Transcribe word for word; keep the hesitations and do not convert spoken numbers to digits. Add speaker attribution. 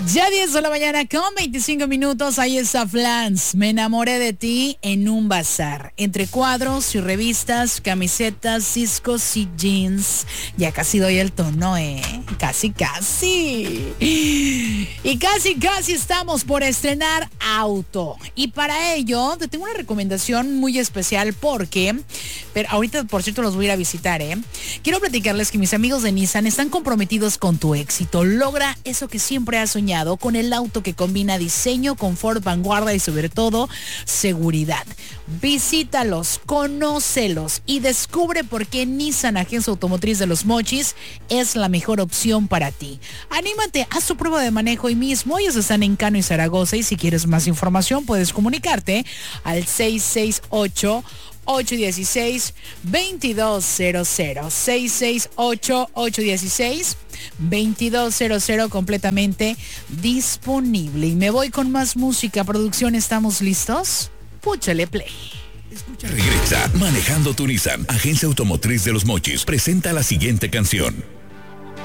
Speaker 1: Ya diez de la mañana con veinticinco minutos, ahí está Flans. Me enamoré de ti en un bazar. Entre cuadros y revistas, camisetas, discos y jeans. Ya casi doy el tono, ¿eh? Casi, casi. Y casi, casi estamos por estrenar auto. Y para ello, te tengo una recomendación muy especial porque... Pero ahorita, por cierto, los voy a ir a visitar, ¿eh? Quiero platicarles que mis amigos de Nissan están comprometidos con tu éxito. Logra eso que siempre has soñado con el auto que combina diseño, confort, vanguardia y sobre todo seguridad. Visítalos, conócelos y descubre por qué Nissan Agencia Automotriz de Los Mochis es la mejor opción para ti. Anímate, haz tu prueba de manejo hoy mismo. Ellos están en Cano y Zaragoza y si quieres más información puedes comunicarte al seis seis ocho, ocho uno seis, dos dos cero cero. seis seis ocho, ocho uno seis, dos dos cero cero, completamente disponible. Y me voy con más música. Producción, ¿estamos listos? Púchale play.
Speaker 2: Escucha, regresa. Manejando tu Nissan. Agencia Automotriz de Los Mochis presenta la siguiente canción.